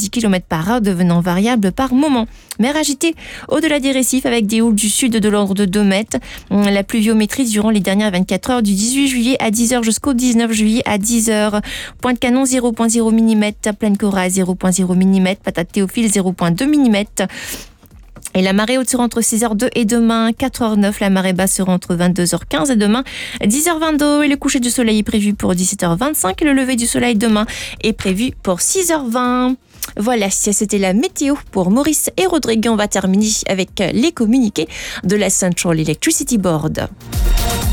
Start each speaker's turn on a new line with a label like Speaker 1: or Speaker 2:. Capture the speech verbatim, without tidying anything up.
Speaker 1: dix kilomètres par heure, devenant variable par moment. Mer agitée au-delà des récifs avec des houles du sud de l'ordre de deux mètres. La pluviométrie durant les dernières vingt-quatre heures du dix-huit juillet à dix heures jusqu'au dix-neuf juillet à dix heures. Pointe-Canon zéro virgule zéro millimètres, Plaine-Corail zéro virgule zéro millimètres, Patate Théophile zéro virgule deux millimètres. Et la marée haute sera entre six heures deux et demain quatre heures neuf. La marée basse sera entre vingt-deux heures quinze et demain dix heures vingt-deux. Et le coucher du soleil est prévu pour dix-sept heures vingt-cinq et le lever du soleil demain est prévu pour six heures vingt. Voilà, c'était la météo pour Maurice et Rodrigue. On va terminer avec les communiqués de la Central Electricity Board.